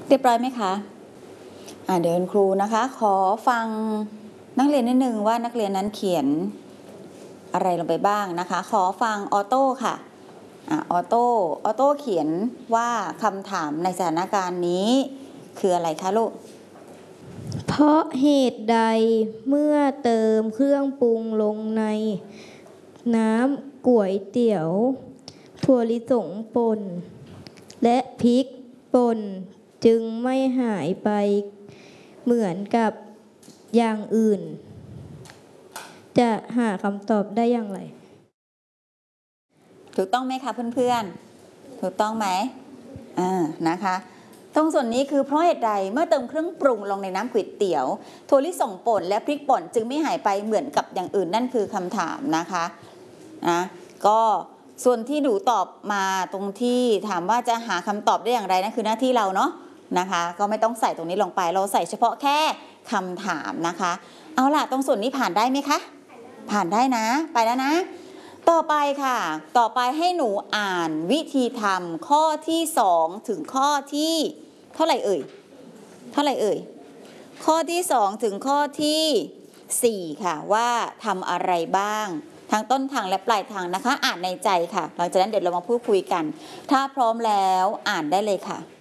เรียบร้อยไหมคะเดี๋ยวคุณครูนะคะขอฟังนักเรียนนิดนึงว่านักเรียนนั้นเขียนอะไรลงไปบ้างนะคะขอฟังออโต้ค่ะออโต้เขียนว่าคำถามในสถานการณ์นี้คืออะไรคะลูกเพราะเหตุใดเมื่อเติมเครื่องปรุงลงในน้ำก๋วยเตี๋ยวถั่วลิสงป่นและพริกป่นจึงไม่หายไปเหมือนกับอย่างอื่นจะหาคำตอบได้อย่างไรถูกต้องไหมคะเพื่อนๆถูกต้องไหมนะคะตรงส่วนนี้คือเพราะเหตุใดเมื่อเติมเครื่องปรุงลงในน้ำก๋วยเตี๋ยวถั่วลิสงป่นและพริกป่นจึงไม่หายไปเหมือนกับอย่างอื่นนั่นคือคำถามนะคะก็ส่วนที่หนูตอบมาตรงที่ถามว่าจะหาคำตอบได้อย่างไรนั่นคือหน้าที่เราเนาะนะคะก็ไม่ต้องใส่ตรงนี้ลงไปเราใส่เฉพาะแค่คำถามนะคะเอาล่ะตรงส่วนนี้ผ่านได้ไหมคะผ่านได้นะไปแล้วนะต่อไปค่ะต่อไปให้หนูอ่านวิธีทำข้อที่2ถึงข้อที่เท่าไหร่เอ่ยข้อที่2ถึงข้อที่4ค่ะว่าทำอะไรบ้างทั้งต้นทางและปลายทางนะคะอ่านในใจค่ะหลังจากนั้นเดี๋ยวเรามาพูดคุยกันถ้าพร้อมแล้วอ่านได้เลยค่ะ